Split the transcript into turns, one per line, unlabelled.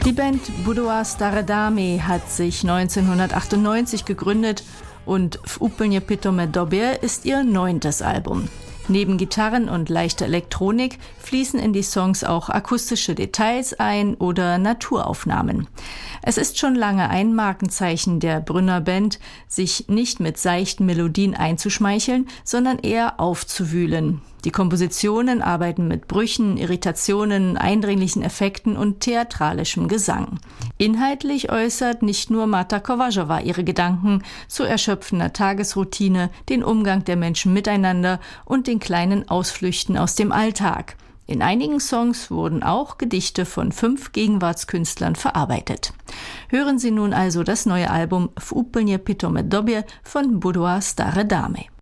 Die Band Budova Stare Dame hat sich 1998 gegründet und W úplně pitome době ist ihr 9. Album. Neben Gitarren und leichter Elektronik fließen in die Songs auch akustische Details ein oder Naturaufnahmen. Es ist schon lange ein Markenzeichen der Brünner Band, sich nicht mit seichten Melodien einzuschmeicheln, sondern eher aufzuwühlen. Die Kompositionen arbeiten mit Brüchen, Irritationen, eindringlichen Effekten und theatralischem Gesang. Inhaltlich äußert nicht nur Marta Kovařová ihre Gedanken zu erschöpfender Tagesroutine, den Umgang der Menschen miteinander und den kleinen Ausflüchten aus dem Alltag. In einigen Songs wurden auch Gedichte von 5 Gegenwartskünstlern verarbeitet. Hören Sie nun also das neue Album W úplně pitome době von Budova Stare Dame.